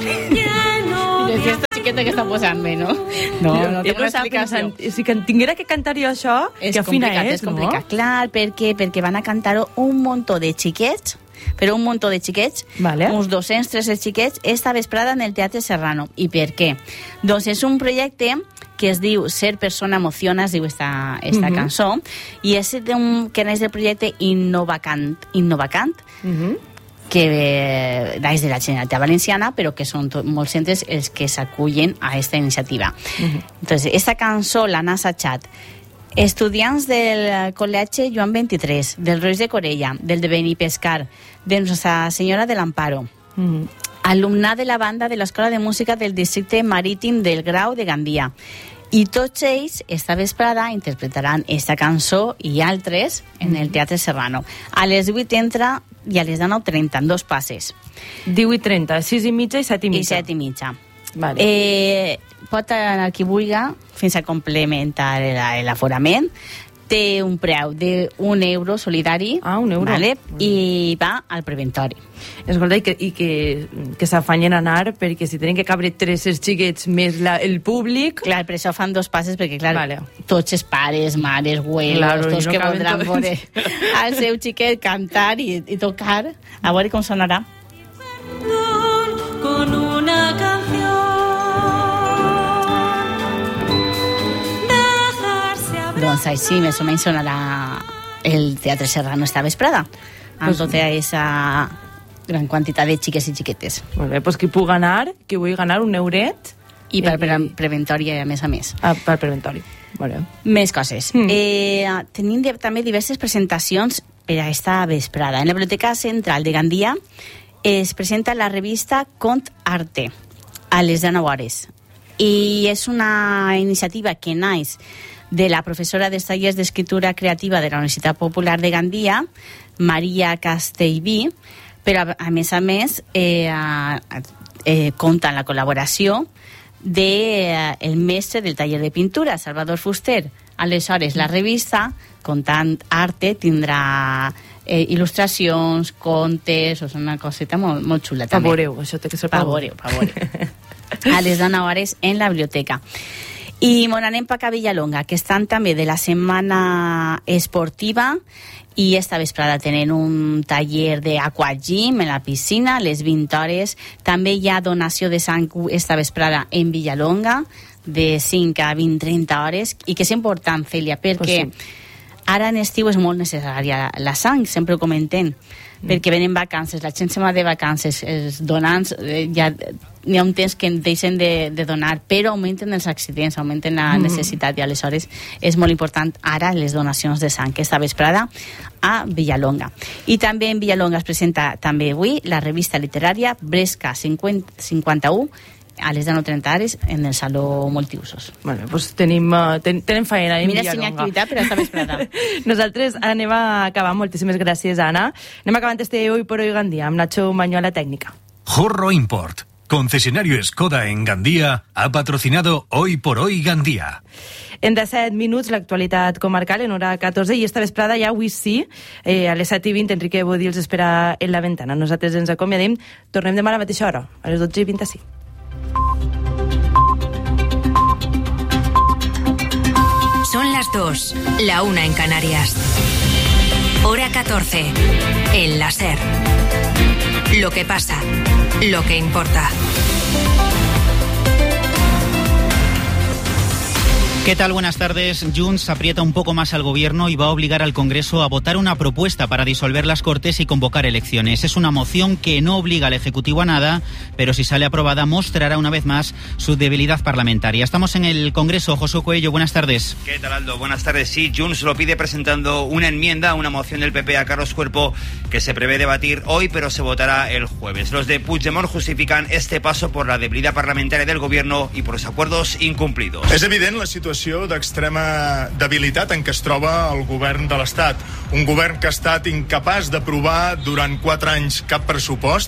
I aquesta xiqueta que està posant bé, no? No té una explicació. Si tinguera que cantar jo això, que fina és, no? Complicat, clar, perquè van a cantar un muntó de xiquets, però un muntó de xiquets, uns 200-300 xiquets, esta vesprada en el Teatre Serrano. I per què? Doncs és un projecte que es diu Ser persona emociona, es diu esta cançó, i és que naix del projecte Innovacant, que naix de la Generalitat Valenciana, però que són molts centres els que s'acullen a aquesta iniciativa. Entonces, esta cançó l'han assajat estudiants del Col·legi Joan 23, del Roig de Corella, del de Benipescar, de Nostra Senyora de l'Amparo, alumnat de la banda de l'Escola de Música del Districte Marítim del Grau de Gandia. I tots ells, esta vesprada, interpretaran esta cançó i altres en el Teatre Serrano. A les 8 entra i a les 9:30, en 2 passes. 18:30, 6:30 i 7:30. I 7:30. Vale. Pot anar qui vulgui fins a complementar l'aforament. Té un preu d'€1 solidari. €1. Vale? I va al preventori. Escolta, i que s'afanyen a anar, perquè si tenen que cabre 3 xiquets més el públic... Clar, per això fan 2 passes, perquè clar, tots els pares, mares, abuelos, tots que voldran veure al seu xiquet cantar i tocar, a veure com sonarà. Con una canción. Doncs així més o menys sonarà el Teatre Serrano esta vesprada, amb tota aquesta gran quantitat de xiques i xiquetes. Molt bé, doncs qui pugui anar, qui vulgui ganar €1. I per preventori, a més a més. Per preventori, molt bé. Més coses. Tenim també diverses presentacions per a esta vesprada. En la Biblioteca Central de Gandia es presenta la revista Cont Arte a les 19 hores. I és una iniciativa que naix de la professora dels tallers d'escriptura creativa de la Universitat Popular de Gandia, Maria Castellví, però a més compta amb la col·laboració del mestre del taller de pintura, Salvador Fuster. Aleshores, la revista, Contant Arte, tindrà il·lustracions, contes, és una coseta molt xula també. Pavoreu, això té que ser pavoreu. A les 19 hores en la biblioteca. I anem pa a Villalonga, que estan també de la setmana esportiva, i esta vesprada tenen un taller d'aquagym en la piscina a les 20 hores. També hi ha donació de sang esta vesprada en Villalonga, de 5 a 20-30 hores, i que és important, Cèlia, perquè ara en estiu és molt necessària la sang, sempre ho comentem, perquè venen vacances, la gent se va de vacances, els donants ja n'hi ha un temps que deixen de donar, però augmenten els accidents, augmenten la necessitat, i aleshores és molt important ara les donacions de sang, que esta vesprada a Villalonga. I també en Villalonga es presenta també avui la revista literària Bresca 51, a les 19:30 hores en el Saló Multiusos. Bueno, doncs tenim feina en Mira, Villalonga. Mira, sin activitat per esta vesprada. Nosaltres anem a acabar. Moltíssimes gràcies, Anna. Anem acabant este Hoy por Hoy Gandia amb Nacho Mañó a la técnica. Jorro Import, concesionario Skoda en Gandía, ha patrocinado Hoy por Hoy Gandía. En 17 minuts, l'actualitat comarcal en hora 14, i esta vesprada ja avui sí, a les 7:20, Enrique Bodí els espera en la ventana. Nosaltres ens acomiadim, tornem demà a la mateixa hora, a les 12:25. Son las 2, la 1 en Canarias. Hora 14, en la SER. Lo que pasa, lo que importa. ¿Qué tal? Buenas tardes. Junts aprieta un poco más al gobierno y va a obligar al Congreso a votar una propuesta para disolver las Cortes y convocar elecciones. Es una moción que no obliga al Ejecutivo a nada, pero si sale aprobada mostrará una vez más su debilidad parlamentaria. Estamos en el Congreso. Josué Coello, buenas tardes. ¿Qué tal, Aldo? Buenas tardes. Sí, Junts lo pide presentando una enmienda a una moción del PP a Carlos Cuerpo que se prevé debatir hoy, pero se votará el jueves. Los de Puigdemont justifican este paso por la debilidad parlamentaria del gobierno y por los acuerdos incumplidos. És evident la situació d'extrema debilitat en què es troba el govern de l'Estat. Un govern que ha estat incapaç d'aprovar durant 4 anys cap pressupost,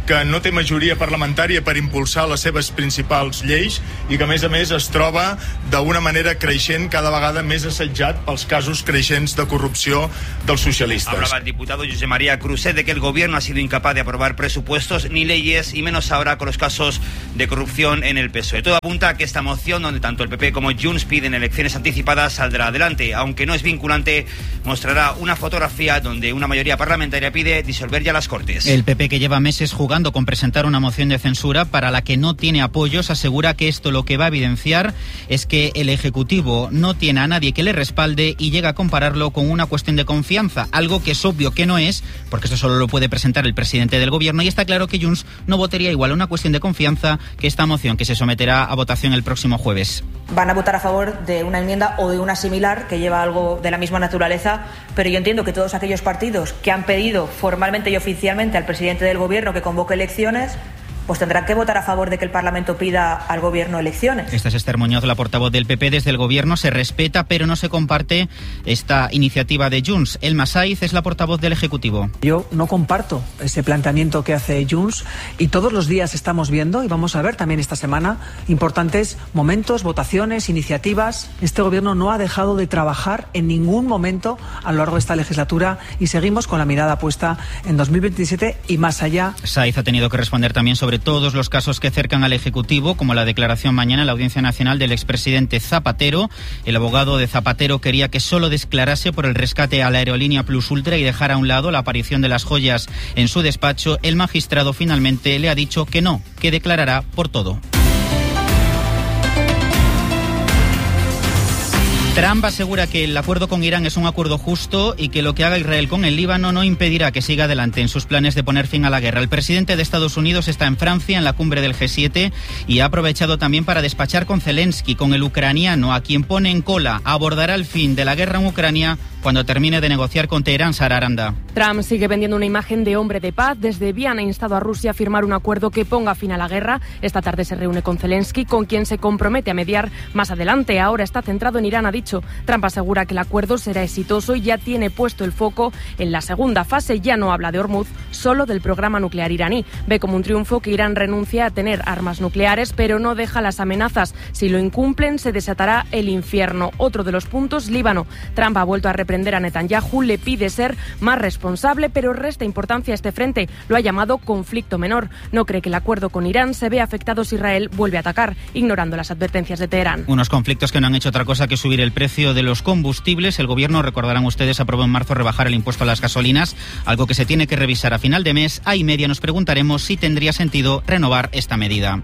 que no té majoria parlamentària per impulsar les seves principals lleis i que, a més, es troba d'una manera creixent cada vegada més assetjat pels casos creixents de corrupció dels socialistes. Hablaba el diputado José María Cruzet de que el gobierno ha sido incapaz de aprobar presupuestos ni leyes, y menos ahora con los casos de corrupción en el PSOE. Todo apunta a que esta moción, donde tanto el PP como Junts piden elecciones anticipadas, saldrá adelante. Aunque no es vinculante, mostrará una fotografía donde una mayoría parlamentaria pide disolver ya las Cortes. El PP, que lleva meses jugando con presentar una moción de censura para la que no tiene apoyos, asegura que esto lo que va a evidenciar es que el Ejecutivo no tiene a nadie que le respalde y llega a compararlo con una cuestión de confianza, algo que es obvio que no es, porque esto solo lo puede presentar el presidente del gobierno, y está claro que Junts no votaría igual a una cuestión de confianza que esta moción que se someterá a votación el próximo jueves. Van a votar a favor de una enmienda o de una similar que lleva algo de la misma naturaleza, pero yo entiendo que todos aquellos partidos que han pedido formalmente y oficialmente al presidente del gobierno que convoque elecciones, pues tendrán que votar a favor de que el Parlamento pida al Gobierno elecciones. Esta es Esther Muñoz, la portavoz del PP. Desde el Gobierno se respeta, pero no se comparte esta iniciativa de Junts. Elma Saiz es la portavoz del Ejecutivo. Yo no comparto ese planteamiento que hace Junts, y todos los días estamos viendo, y vamos a ver también esta semana, importantes momentos, votaciones, iniciativas. Este Gobierno no ha dejado de trabajar en ningún momento a lo largo de esta legislatura y seguimos con la mirada puesta en 2027 y más allá. Saiz ha tenido que responder también sobre todos los casos que cercan al Ejecutivo, como la declaración mañana en la Audiencia Nacional del expresidente Zapatero. El abogado de Zapatero quería que solo declarase por el rescate a la aerolínea Plus Ultra y dejar a un lado la aparición de las joyas en su despacho. El magistrado finalmente le ha dicho que no, que declarará por todo. Trump asegura que el acuerdo con Irán es un acuerdo justo y que lo que haga Israel con el Líbano no impedirá que siga adelante en sus planes de poner fin a la guerra. El presidente de Estados Unidos está en Francia, en la cumbre del G7, y ha aprovechado también para despachar con Zelensky, con el ucraniano, a quien pone en cola. Abordará el fin de la guerra en Ucrania cuando termine de negociar con Teherán. Sara Aranda. Trump sigue vendiendo una imagen de hombre de paz. Desde Viena ha instado a Rusia a firmar un acuerdo que ponga fin a la guerra. Esta tarde se reúne con Zelensky, con quien se compromete a mediar más adelante. Ahora está centrado en Irán, ha dicho. Trump asegura que el acuerdo será exitoso y ya tiene puesto el foco en la segunda fase. Ya no habla de Hormuz, solo del programa nuclear iraní. Ve como un triunfo que Irán renuncia a tener armas nucleares, pero no deja las amenazas. Si lo incumplen, se desatará el infierno. Otro de los puntos, Líbano. Trump ha vuelto a reprender a Netanyahu, le pide ser más responsable, pero resta importancia a este frente. Lo ha llamado conflicto menor. No cree que el acuerdo con Irán se vea afectado si Israel vuelve a atacar, ignorando las advertencias de Teherán. Unos conflictos que no han hecho otra cosa que subir el precio de los combustibles. El gobierno, recordarán ustedes, aprobó en marzo rebajar el impuesto a las gasolinas, algo que se tiene que revisar a final de mes. A y media nos preguntaremos si tendría sentido renovar esta medida.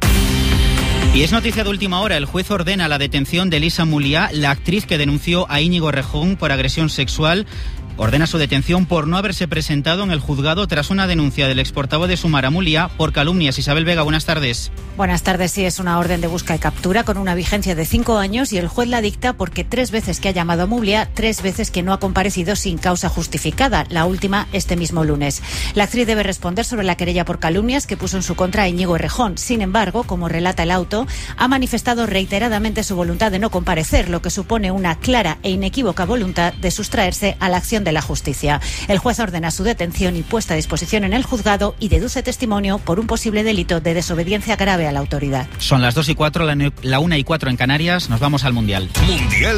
Y es noticia de última hora. El juez ordena la detención de Elisa Muliá, la actriz que denunció a Íñigo Errejón por agresión sexual. Ordena su detención por no haberse presentado en el juzgado tras una denuncia del exportavoz de Sumar, Muliá, por calumnias. Isabel Vega, buenas tardes. Buenas tardes. Sí, es una orden de busca y captura con una vigencia de 5 años y el juez la dicta porque 3 veces que ha llamado a Muliá, 3 veces que no ha comparecido sin causa justificada, la última este mismo lunes. La actriz debe responder sobre la querella por calumnias que puso en su contra a Íñigo Errejón. Sin embargo, como relata el auto, ha manifestado reiteradamente su voluntad de no comparecer, lo que supone una clara e inequívoca voluntad de sustraerse a la acción de la justicia. El juez ordena su detención y puesta a disposición en el juzgado y deduce testimonio por un posible delito de desobediencia grave a la autoridad. Son las 2:04, la 1:04 en Canarias. Nos vamos al Mundial. Mundial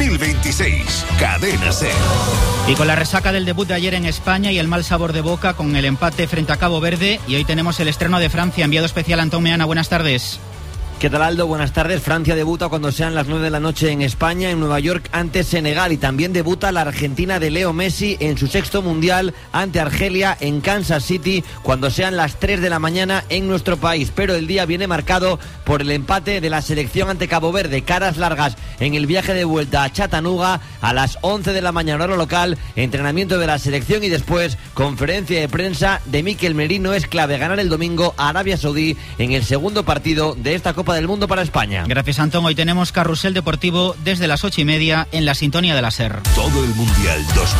2026, Cadena SER. Y con la resaca del debut de ayer en España y el mal sabor de boca con el empate frente a Cabo Verde, y hoy tenemos el estreno de Francia. Enviado especial Antón Meana, buenas tardes. ¿Qué tal, Aldo? Buenas tardes. Francia debuta cuando sean las 9 de la noche en España, en Nueva York, ante Senegal. Y también debuta la Argentina de Leo Messi en su 6º Mundial ante Argelia en Kansas City, cuando sean las 3 de la mañana en nuestro país. Pero el día viene marcado por el empate de la selección ante Cabo Verde. Caras largas en el viaje de vuelta a Chattanooga a las 11 de la mañana hora local. Entrenamiento de la selección y después conferencia de prensa de Mikel Merino. Es clave ganar el domingo a Arabia Saudí en el segundo partido de esta Copa del Mundo para España. Gracias, Antón. Hoy tenemos Carrusel Deportivo desde las 8:30 en la sintonía de la SER. Todo el Mundial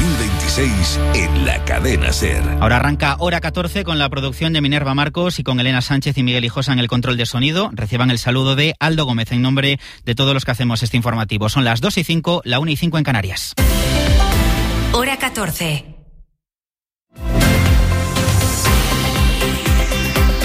2026 en la cadena SER. Ahora arranca Hora 14 con la producción de Minerva Marcos y con Elena Sánchez y Miguel Hijosa en el control de sonido. Reciban el saludo de Aldo Gómez en nombre de todos los que hacemos este informativo. Son las 2:05, la 1:05 en Canarias. Hora 14.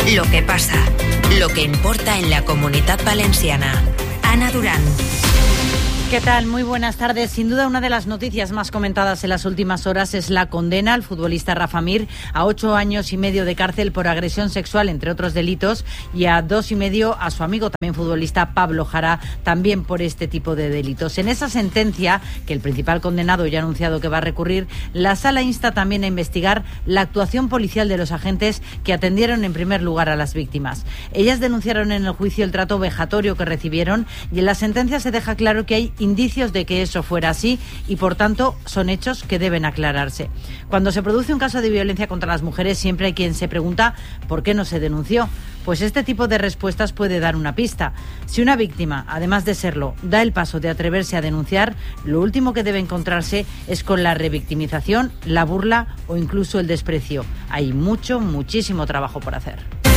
lo que pasa, lo que importa en la Comunitat Valenciana. Ana Durán. ¿Qué tal? Muy buenas tardes. Sin duda, una de las noticias más comentadas en las últimas horas es la condena al futbolista Rafa Mir a 8 años y medio de cárcel por agresión sexual, entre otros delitos, y a 2 y medio a su amigo, también futbolista, Pablo Jara, también por este tipo de delitos. En esa sentencia, que el principal condenado ya ha anunciado que va a recurrir, la Sala insta también a investigar la actuación policial de los agentes que atendieron en primer lugar a las víctimas. Ellas denunciaron en el juicio el trato vejatorio que recibieron y en la sentencia se deja claro que hay indicios de que eso fuera así y, por tanto, son hechos que deben aclararse. Cuando se produce un caso de violencia contra las mujeres, siempre hay quien se pregunta ¿por qué no se denunció? Pues este tipo de respuestas puede dar una pista. Si una víctima, además de serlo, da el paso de atreverse a denunciar, lo último que debe encontrarse es con la revictimización, la burla o incluso el desprecio. Hay muchísimo trabajo por hacer.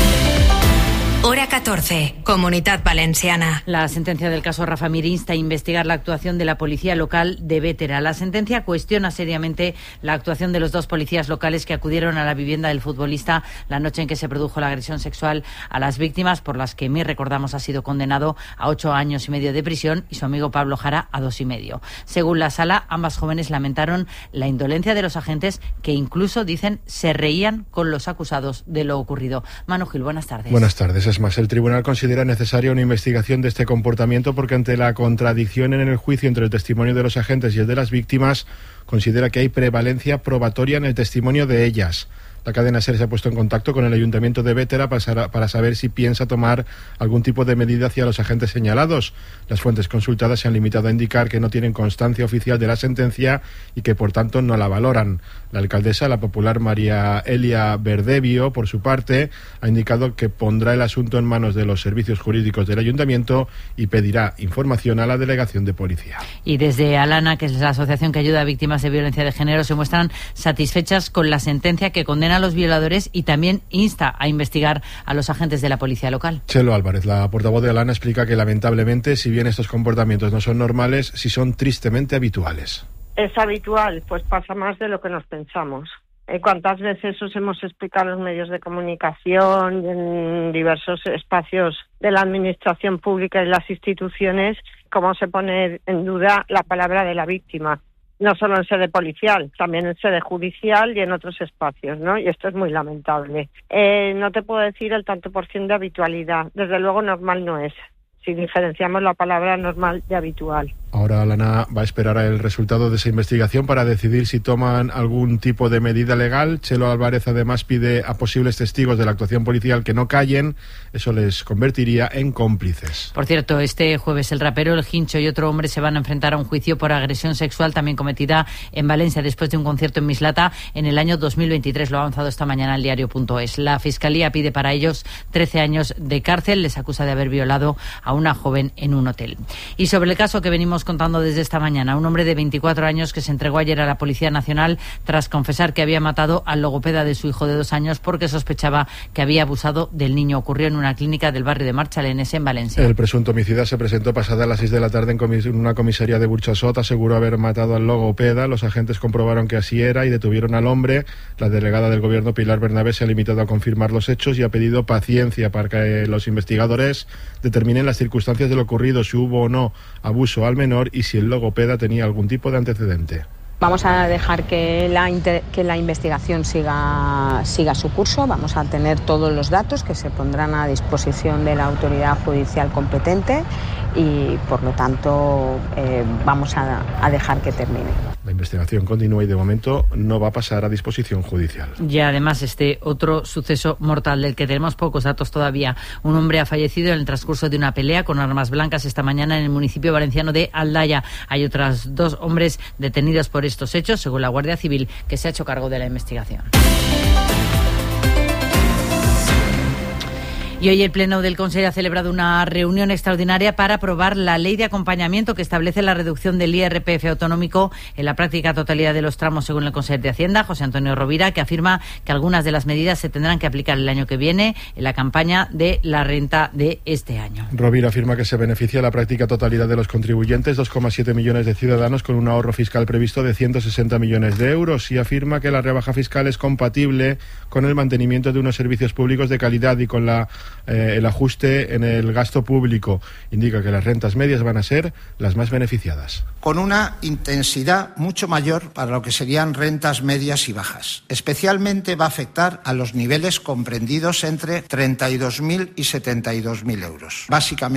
Hora 14, Comunitat Valenciana. La sentencia del caso Rafa Mir insta a investigar la actuación de la policía local de Bétera. La sentencia cuestiona seriamente la actuación de los 2 policías locales que acudieron a la vivienda del futbolista la noche en que se produjo la agresión sexual a las víctimas, por las que Mir, recordamos, ha sido condenado a 8 años y medio de prisión y su amigo Pablo Jara a 2 y medio. Según la Sala, ambas jóvenes lamentaron la indolencia de los agentes, que incluso, dicen, se reían con los acusados de lo ocurrido. Manu Gil, buenas tardes. Buenas tardes. Es más, el tribunal considera necesaria una investigación de este comportamiento porque, ante la contradicción en el juicio entre el testimonio de los agentes y el de las víctimas, considera que hay prevalencia probatoria en el testimonio de ellas. La cadena SER se ha puesto en contacto con el Ayuntamiento de Bétera para saber si piensa tomar algún tipo de medida hacia los agentes señalados. Las fuentes consultadas se han limitado a indicar que no tienen constancia oficial de la sentencia y que, por tanto, no la valoran. La alcaldesa, la popular María Elia Verdebio, por su parte, ha indicado que pondrá el asunto en manos de los servicios jurídicos del Ayuntamiento y pedirá información a la delegación de policía. Y desde Alana, que es la asociación que ayuda a víctimas de violencia de género, se muestran satisfechas con la sentencia que condena a los violadores y también insta a investigar a los agentes de la policía local. Chelo Álvarez, la portavoz de Alana, explica que, lamentablemente, si bien estos comportamientos no son normales, sí son tristemente habituales. Es habitual, pues pasa más de lo que nos pensamos. ¿Cuántas veces os hemos explicado en los medios de comunicación y en diversos espacios de la administración pública y las instituciones cómo se pone en duda la palabra de la víctima? No solo en sede policial, también en sede judicial y en otros espacios, ¿no? Y esto es muy lamentable. No te puedo decir el tanto por ciento de habitualidad. Desde luego normal no es, si diferenciamos la palabra normal de habitual. Ahora Alana va a esperar el resultado de esa investigación para decidir si toman algún tipo de medida legal. Chelo Álvarez además pide a posibles testigos de la actuación policial que no callen. Eso les convertiría en cómplices. Por cierto, este jueves el rapero El Hincho y otro hombre se van a enfrentar a un juicio por agresión sexual también cometida en Valencia después de un concierto en Mislata en el año 2023. Lo ha avanzado esta mañana el diario.es. La Fiscalía pide para ellos 13 años de cárcel. Les acusa de haber violado a una joven en un hotel. Y sobre el caso que venimos contando desde esta mañana, un hombre de 24 años que se entregó ayer a la Policía Nacional tras confesar que había matado al logopeda de su hijo de 2 años porque sospechaba que había abusado del niño. Ocurrió en una clínica del barrio de Marchalenes, en Valencia. El presunto homicida se presentó pasada las 6 de la tarde en una comisaría de Burchasot. Aseguró haber matado al logopeda. Los agentes comprobaron que así era y detuvieron al hombre. La delegada del Gobierno, Pilar Bernabé, se ha limitado a confirmar los hechos y ha pedido paciencia para que los investigadores determinen las circunstancias de lo ocurrido, si hubo o no abuso al menor y si el logopeda tenía algún tipo de antecedente. Vamos a dejar que la investigación siga su curso. Vamos a tener todos los datos que se pondrán a disposición de la autoridad judicial competente y, por lo tanto, vamos a dejar que termine. La investigación continúa y, de momento, no va a pasar a disposición judicial. Y además, este otro suceso mortal del que tenemos pocos datos todavía. Un hombre ha fallecido en el transcurso de una pelea con armas blancas esta mañana en el municipio valenciano de Aldaya. Hay otros 2 hombres detenidos por estos hechos, según la Guardia Civil, que se ha hecho cargo de la investigación. Y hoy el Pleno del Consejo ha celebrado una reunión extraordinaria para aprobar la ley de acompañamiento que establece la reducción del IRPF autonómico en la práctica totalidad de los tramos, según el Consejo de Hacienda, José Antonio Rovira, que afirma que algunas de las medidas se tendrán que aplicar el año que viene en la campaña de la renta de este año. Rovira afirma que se beneficia la práctica totalidad de los contribuyentes, 2,7 millones de ciudadanos, con un ahorro fiscal previsto de 160 millones de euros, y afirma que la rebaja fiscal es compatible con el mantenimiento de unos servicios públicos de calidad y con el ajuste en el gasto público. Indica que las rentas medias van a ser las más beneficiadas. Con una intensidad mucho mayor para lo que serían rentas medias y bajas. Especialmente va a afectar a los niveles comprendidos entre 32.000 y 72.000 euros. Básicamente